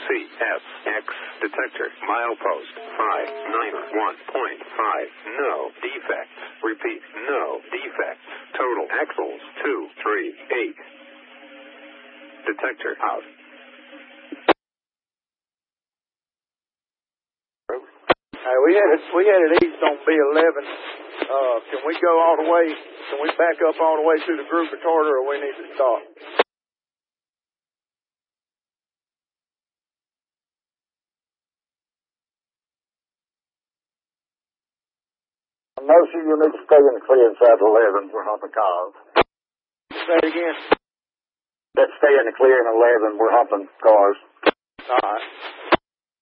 CSX detector. Milepost 591.5. No defects. Repeat, no defects. Total axles 238. Detector out. We had it east on B11. Can we go all the way? Can we back up all the way to the group retarder, or we need to stop? No, sir, you need to stay in the clear inside 11. We're humping cars. Say it again. Let's stay in the clear in 11. We're humping cars. All right.